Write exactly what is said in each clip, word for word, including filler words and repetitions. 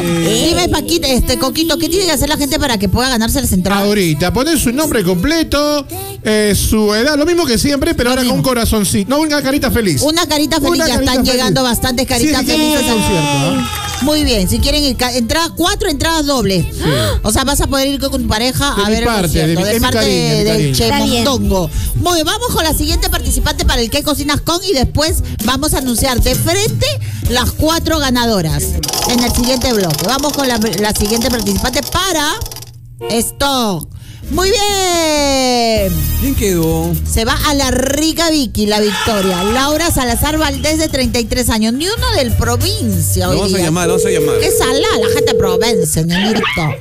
Eh. Dime, Paquita, este, Coquito, ¿qué tiene que hacer la gente para que pueda ganarse las entradas? Ahorita, poner su nombre completo, eh, su edad, lo mismo que siempre, pero ahora con un corazoncito. No, una carita feliz. Una carita feliz, Una ya carita están feliz. llegando bastantes caritas sí, felices sí, al concierto, ¿eh? Muy bien, si quieren ir, entradas, cuatro entradas dobles. Sí. O sea, vas a poder ir con tu pareja de a ver parte, el concierto, de, de, de parte cariño, del de Chemondongo. Muy bien, vamos con la siguiente participante para el ¿Qué cocinas con? Y después vamos a anunciar de frente las cuatro ganadoras en el siguiente bloque. Vamos con la, la siguiente participante para esto. Muy bien. ¿Quién quedó? Se va a la rica Vicky, la victoria. Laura Salazar Valdés, de treinta y tres años. Ni uno del provincia hoy Vamos día. a llamar, vamos a llamar. Qué salada la gente de provincia, ñañito.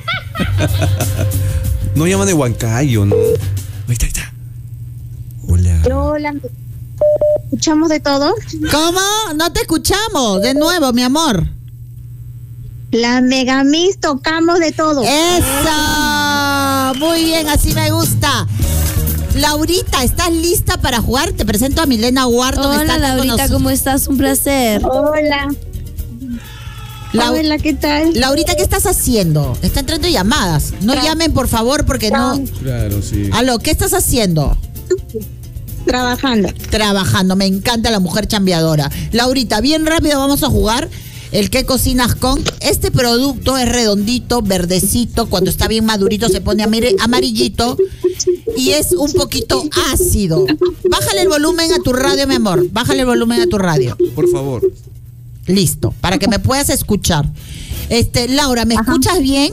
No llaman de Huancayo, ¿no? Ahí está, ahí está. Hola. Hola. ¿Escuchamos de todo? ¿Cómo? No te escuchamos. De nuevo, mi amor. La Megamix tocamos de todo. ¡Eso! Muy bien, así me gusta. Laurita, ¿estás lista para jugar? Te presento a Milena Huarto. Hola, Laurita, ¿cómo estás? Un placer. Hola. La... Hola, ¿qué tal? Laurita, ¿qué estás haciendo? Está entrando llamadas. No Tra... llamen, por favor, porque Tra... no... Claro, sí. Aló, ¿qué estás haciendo? Trabajando. Trabajando, me encanta la mujer chambeadora. Laurita, bien rápido vamos a jugar el ¿Qué cocinas con? Este producto es redondito, verdecito, cuando está bien madurito se pone amarillito y es un poquito ácido. Bájale el volumen a tu radio, mi amor. Bájale el volumen a tu radio. Por favor. Listo, para que me puedas escuchar. Este, Laura, ¿me Ajá. escuchas bien?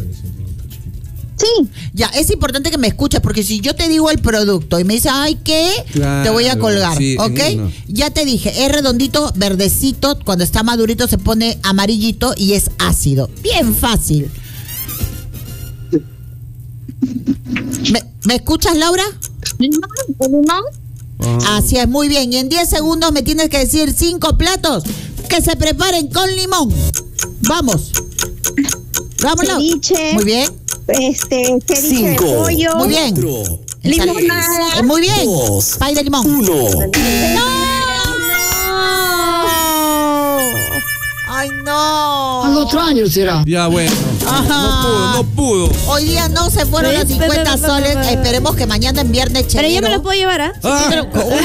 Sí. Ya, es importante que me escuches, porque si yo te digo el producto y me dices, ay, ¿qué? Claro, te voy a colgar, sí, ¿ok? No. Ya te dije, es redondito, verdecito, cuando está madurito se pone amarillito y es ácido. Bien fácil. ¿Me, ¿me escuchas, Laura? ¿Limón? ¿Limón? Oh. Así es, muy bien. Y en diez segundos me tienes que decir cinco platos que se preparen con limón. Vamos. Vamos, Laura. Muy bien. Este, ceviche de pollo. Muy bien. Limonada. Muy bien. Dos, pay de limón. Uno. ¡No! ¡Ay, no! Al otro año será. Ya, bueno. Ajá. No pudo, no pudo. Hoy día no se fueron los cincuenta soles. Esperemos que mañana en viernes Pero yo me los puedo llevar, ¿ah? ¿Ah?